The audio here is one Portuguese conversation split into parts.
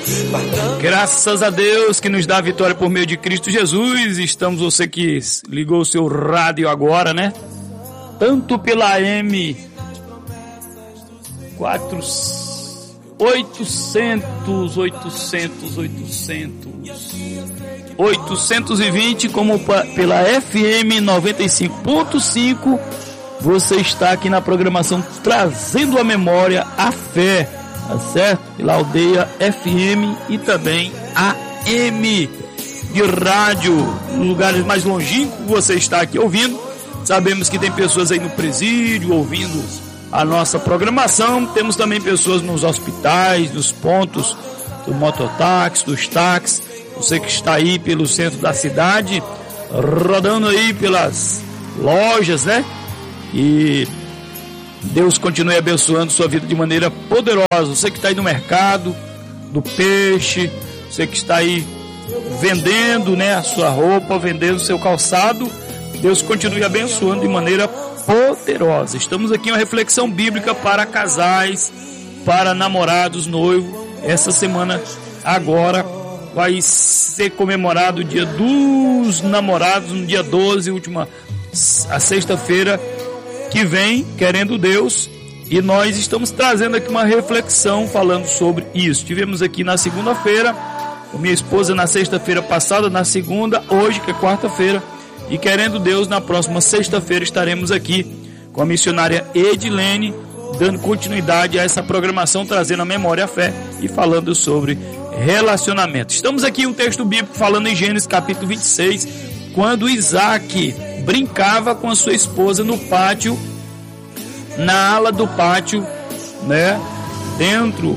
Graças a Deus que nos dá a vitória por meio de Cristo Jesus. Estamos, você que ligou o seu rádio agora, né? Tanto pela AM 820 como pela FM 95.5. Você está aqui na programação trazendo à memória a fé, tá certo? Pela Aldeia FM e também AM de rádio, nos lugares mais longínquos você está aqui ouvindo. Sabemos que tem pessoas aí no presídio ouvindo a nossa programação. Temos também pessoas nos hospitais, nos pontos do mototáxi, dos táxis. Você que está aí pelo centro da cidade, rodando aí pelas lojas, né? E Deus continue abençoando sua vida de maneira poderosa. Você que está aí no mercado do peixe, você que está aí vendendo, né, a sua roupa, vendendo o seu calçado, Deus continue abençoando de maneira poderosa. Estamos aqui em uma reflexão bíblica para casais, para namorados, noivos. Essa semana agora vai ser comemorado o Dia dos Namorados, no dia 12, a sexta-feira que vem, querendo Deus, e nós estamos trazendo aqui uma reflexão falando sobre isso. Tivemos aqui na segunda-feira, com minha esposa na sexta-feira passada, na segunda, hoje que é quarta-feira, e querendo Deus, na próxima sexta-feira estaremos aqui com a missionária Edilene, dando continuidade a essa programação, trazendo a memória a fé e falando sobre relacionamento. Estamos aqui em um texto bíblico falando em Gênesis capítulo 26, quando Isaac brincava com a sua esposa no pátio, na ala do pátio, né, dentro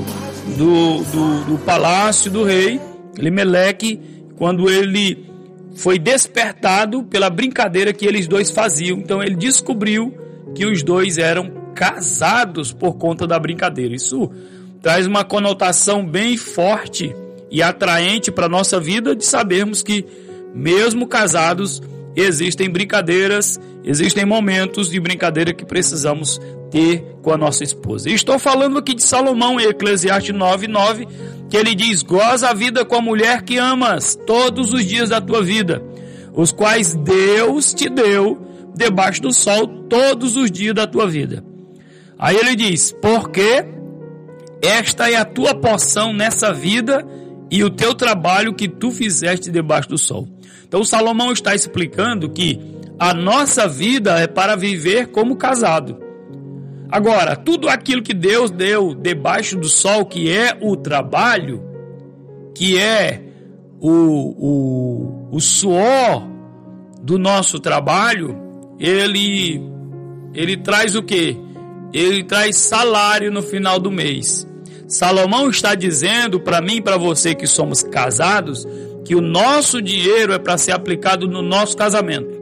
do palácio do rei Elimeleque, quando ele foi despertado pela brincadeira que eles dois faziam. Então ele descobriu que os dois eram casados por conta da brincadeira. Isso traz uma conotação bem forte e atraente para a nossa vida, de sabermos que mesmo casados existem brincadeiras, existem momentos de brincadeira que precisamos ter com a nossa esposa. E estou falando aqui de Salomão em Eclesiastes 9:9, que ele diz: goza a vida com a mulher que amas todos os dias da tua vida, os quais Deus te deu debaixo do sol todos os dias da tua vida. Aí ele diz: porque esta é a tua porção nessa vida e o teu trabalho que tu fizeste debaixo do sol. Então Salomão está explicando que a nossa vida é para viver como casado. Agora, tudo aquilo que Deus deu debaixo do sol, que é o trabalho, que é o suor do nosso trabalho, ele traz o quê? Ele traz salário no final do mês. Salomão está dizendo para mim e para você que somos casados, que o nosso dinheiro é para ser aplicado no nosso casamento.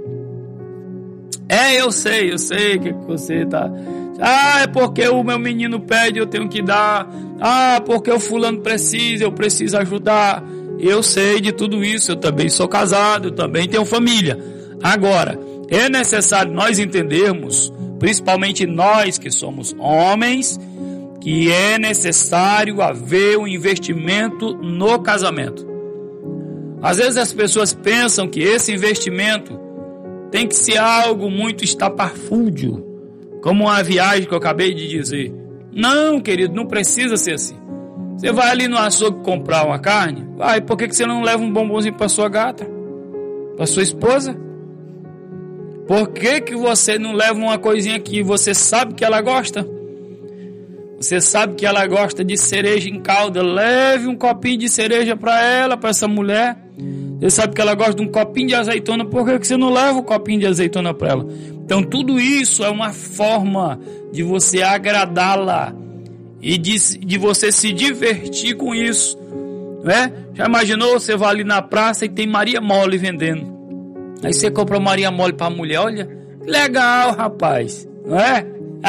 Eu sei que você tá... é porque o meu menino pede, eu tenho que dar. Porque o fulano precisa, eu preciso ajudar. Eu sei de tudo isso, eu também sou casado, eu também tenho família. Agora, é necessário nós entendermos, principalmente nós que somos homens, que é necessário haver um investimento no casamento. Às vezes as pessoas pensam que esse investimento tem que ser algo muito estapafúrdio, como uma viagem que eu acabei de dizer. Não, querido, não precisa ser assim. Você vai ali no açougue comprar uma carne, por que você não leva um bombonzinho para sua gata? Para sua esposa? Por que você não leva uma coisinha que você sabe que ela gosta? Você sabe que ela gosta de cereja em calda, leve um copinho de cereja para ela, para essa mulher. Você sabe que ela gosta de um copinho de azeitona, por que você não leva um copinho de azeitona para ela? Então tudo isso é uma forma de você agradá-la e de você se divertir com isso, né? Já imaginou, você vai ali na praça e tem Maria Mole vendendo. Aí você compra Maria Mole para a mulher, olha, legal, rapaz, não é?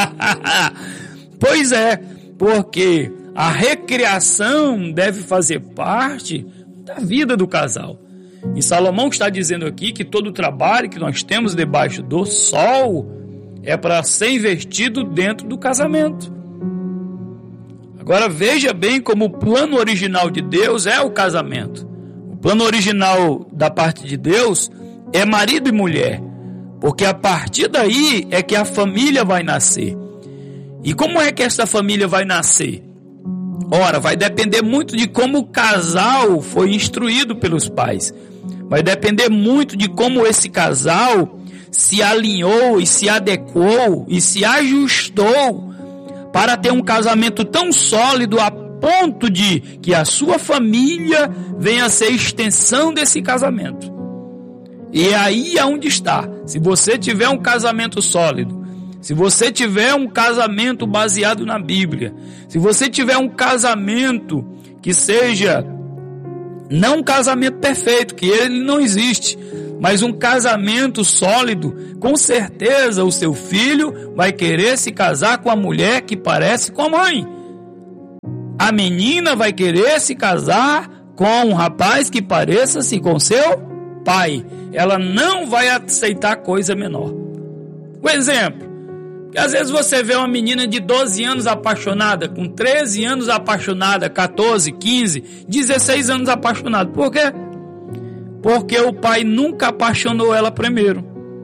Pois é, porque a recreação deve fazer parte da vida do casal. E Salomão está dizendo aqui que todo o trabalho que nós temos debaixo do sol é para ser investido dentro do casamento. Agora veja bem como o plano original de Deus é o casamento. O plano original da parte de Deus é marido e mulher, porque a partir daí é que a família vai nascer. E como é que essa família vai nascer? Ora, vai depender muito de como o casal foi instruído pelos pais. Vai depender muito de como esse casal se alinhou e se adequou e se ajustou para ter um casamento tão sólido a ponto de que a sua família venha a ser extensão desse casamento. E aí é onde está. Se você tiver um casamento sólido, se você tiver um casamento baseado na Bíblia, se você tiver um casamento que seja, não um casamento perfeito, que ele não existe, mas um casamento sólido, com certeza o seu filho vai querer se casar com a mulher que parece com a mãe. A menina vai querer se casar com um rapaz que pareça-se com seu pai. Ela não vai aceitar coisa menor. Um exemplo. Porque às vezes você vê uma menina de 12 anos apaixonada, com 13 anos apaixonada, 14, 15, 16 anos apaixonada. Por quê? Porque o pai nunca apaixonou ela primeiro.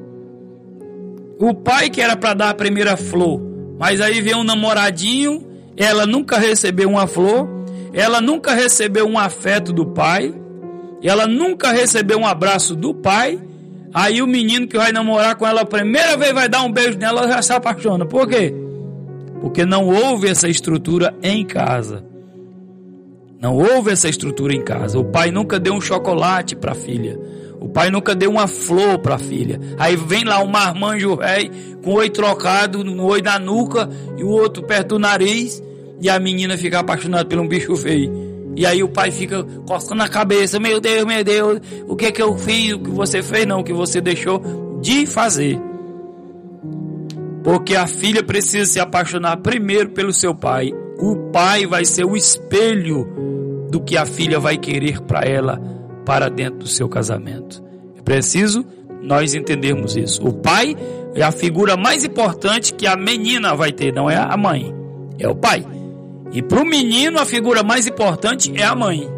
O pai que era para dar a primeira flor, mas aí vem um namoradinho, ela nunca recebeu uma flor, ela nunca recebeu um afeto do pai, ela nunca recebeu um abraço do pai. Aí o menino que vai namorar com ela a primeira vez vai dar um beijo nela, ela já se apaixona. Por quê? Porque não houve essa estrutura em casa. Não houve essa estrutura em casa. O pai nunca deu um chocolate para a filha. O pai nunca deu uma flor para a filha. Aí vem lá um marmanjo velho com o olho trocado, no olho da nuca e o outro perto do nariz, e a menina fica apaixonada por um bicho feio. E aí o pai fica coçando a cabeça, meu Deus, o que que eu fiz, o que você fez, não, o que você deixou de fazer. Porque a filha precisa se apaixonar primeiro pelo seu pai. O pai vai ser o espelho do que a filha vai querer para ela, para dentro do seu casamento. É preciso nós entendermos isso. O pai é a figura mais importante que a menina vai ter, não é a mãe, é o pai. E para o menino, a figura mais importante é a mãe.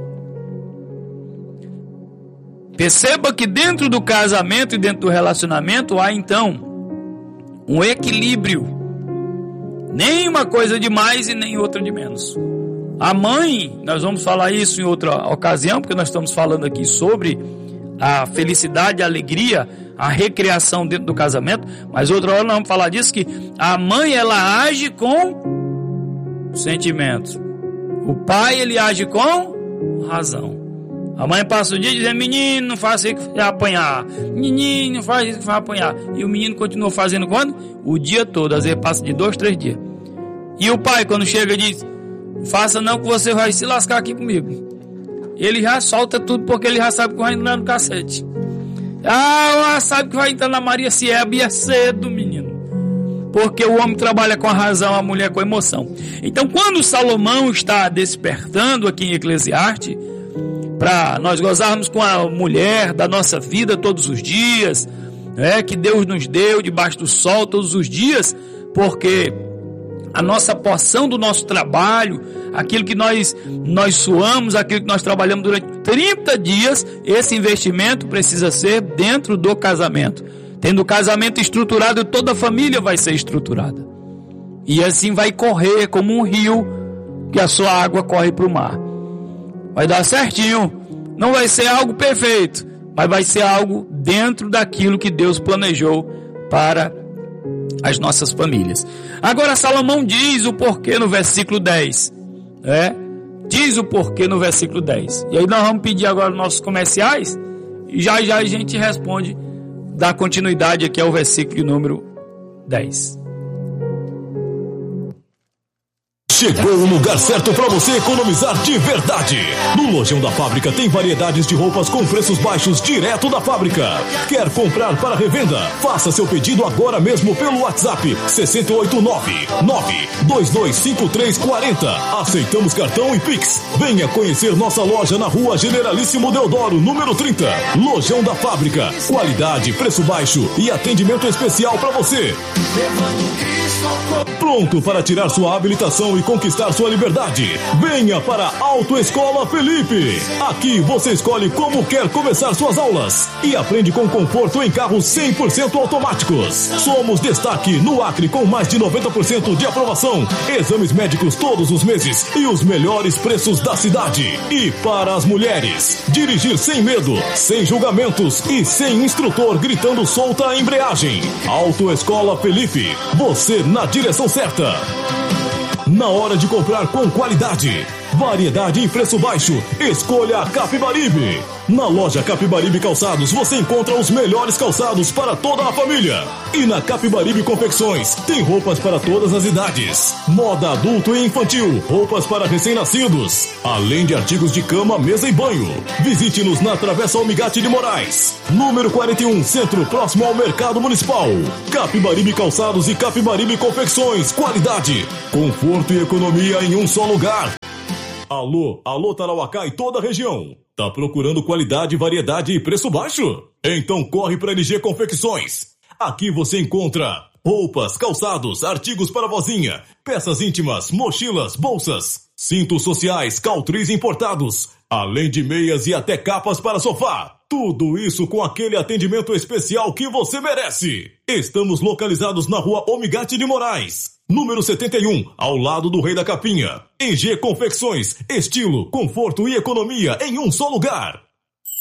Perceba que dentro do casamento e dentro do relacionamento há então um equilíbrio. Nem uma coisa de mais e nem outra de menos. A mãe, nós vamos falar isso em outra ocasião, porque nós estamos falando aqui sobre a felicidade, a alegria, a recriação dentro do casamento. Mas outra hora nós vamos falar disso, que a mãe ela age com sentimento. O pai ele age com razão. A mãe passa o dia dizendo: menino, não faça isso que vai apanhar. Menino, não faz isso que vai apanhar. E o menino continua fazendo quando? O dia todo. Às vezes passa de 2, 3 dias. E o pai quando chega diz: faça não que você vai se lascar aqui comigo. Ele já solta tudo porque ele já sabe que vai entrar no cacete. Sabe que vai entrar na Maria Cieba e é cedo, menino. Porque o homem trabalha com a razão, a mulher com a emoção. Então, quando Salomão está despertando aqui em Eclesiastes, para nós gozarmos com a mulher da nossa vida todos os dias, que Deus nos deu debaixo do sol todos os dias, porque a nossa porção do nosso trabalho, aquilo que nós suamos, aquilo que nós trabalhamos durante 30 dias, esse investimento precisa ser dentro do casamento. Tendo o casamento estruturado, toda a família vai ser estruturada. E assim vai correr como um rio, que a sua água corre para o mar. Vai dar certinho. Não vai ser algo perfeito, mas vai ser algo dentro daquilo que Deus planejou para as nossas famílias. Agora Salomão diz o porquê no versículo 10. Diz o porquê no versículo 10. E aí nós vamos pedir agora nossos comerciais, e já a gente responde, dá continuidade aqui ao versículo número 10. Chegou o lugar certo para você economizar de verdade. No Lojão da Fábrica tem variedades de roupas com preços baixos direto da fábrica. Quer comprar para revenda? Faça seu pedido agora mesmo pelo WhatsApp 689-9225340. Aceitamos cartão e Pix. Venha conhecer nossa loja na Rua Generalíssimo Deodoro, número 30. Lojão da Fábrica. Qualidade, preço baixo e atendimento especial para você. Pronto para tirar sua habilitação e conquistar sua liberdade. Venha para a Autoescola Felipe. Aqui você escolhe como quer começar suas aulas e aprende com conforto em carros 100% automáticos. Somos destaque no Acre com mais de 90% de aprovação, exames médicos todos os meses e os melhores preços da cidade. E para as mulheres, dirigir sem medo, sem julgamentos e sem instrutor gritando solta a embreagem. Autoescola Felipe, você na direção certa. Na hora de comprar com qualidade, variedade e preço baixo, escolha a Capibaribe. Na loja Capibaribe Calçados você encontra os melhores calçados para toda a família. E na Capibaribe Confecções tem roupas para todas as idades, moda adulto e infantil, roupas para recém-nascidos, além de artigos de cama, mesa e banho. Visite-nos na Travessa Almigate de Moraes, número 41, centro, próximo ao Mercado Municipal. Capibaribe Calçados e Capibaribe Confecções, qualidade, conforto e economia em um só lugar. Alô Tarauacá e toda a região. Tá procurando qualidade, variedade e preço baixo? Então corre para LG Confecções. Aqui você encontra roupas, calçados, artigos para vozinha, peças íntimas, mochilas, bolsas, cintos sociais, caltris importados, além de meias e até capas para sofá. Tudo isso com aquele atendimento especial que você merece. Estamos localizados na rua Almigate de Moraes, número 71, ao lado do Rei da Capinha. EG Confecções, estilo, conforto e economia em um só lugar.